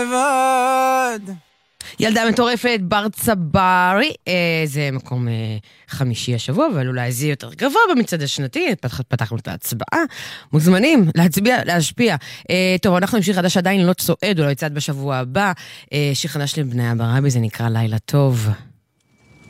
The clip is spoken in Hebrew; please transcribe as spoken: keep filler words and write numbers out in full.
ילדה מטורפת, בר צברי, אה, זה מקום אה, חמישי השבוע, אבל אולי זה יותר גבוה במצעד השנתי, פתח, פתחנו את ההצבעה, מוזמנים להצביע, להשפיע. אה, טוב, אנחנו עם שיר חדש עדיין לא צועד, או לא יצעד בשבוע הבא, אה, שיר חדש לבני אברהמי, זה נקרא לילה טוב.